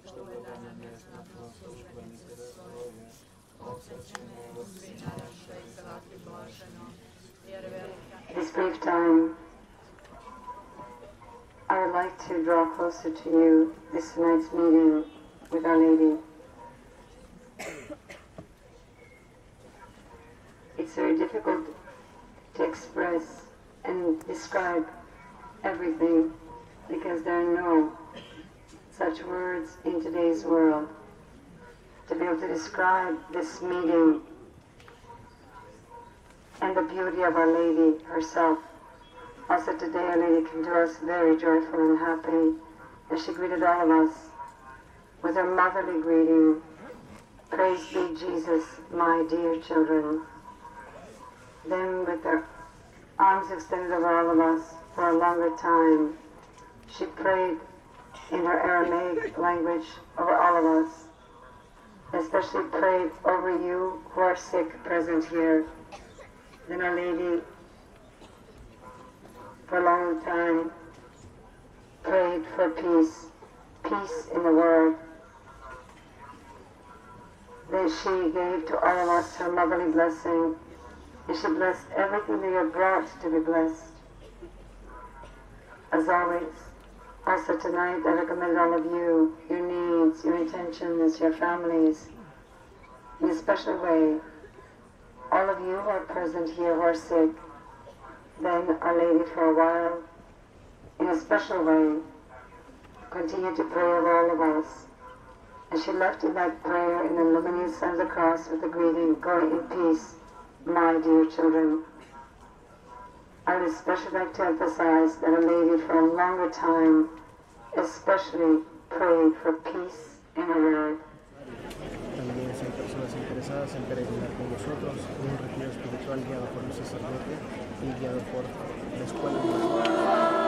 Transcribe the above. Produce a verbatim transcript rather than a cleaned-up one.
чтобы дано место прослушка милосердия, обсочинего сына нашей златы блажено. At this brief time, I would like to draw closer to you this night's meeting with Our Lady. It's very difficult to express and describe everything because there are no such words in today's world. To be able to describe this meeting and the beauty of Our Lady herself. Also today Our Lady came to us very joyful and happy as she greeted all of us with her motherly greeting. Praise be Jesus, my dear children. Then with her arms extended over all of us for a longer time, she prayed in her Aramaic language over all of us, especially prayed over you who are sick present here. Then Our Lady, for a long time, prayed for peace, peace in the world. Then she gave to all of us her motherly blessing, and she blessed everything that you have brought to be blessed. As always, also tonight I recommend all of you, your needs, your intentions, your families, in a special way. All of you who are present here who are sick, then Our Lady for a while, in a special way, continue to pray over all of us. And she left in that prayer in the luminous sign of the cross with the greeting, go in peace, my dear children. I would especially like to emphasize that Our Lady for a longer time especially prayed for peace in the world. También si hay personas interesadas en peregrinar con nosotros en un retiro espiritual guiado por un sacerdote y guiado por la escuela.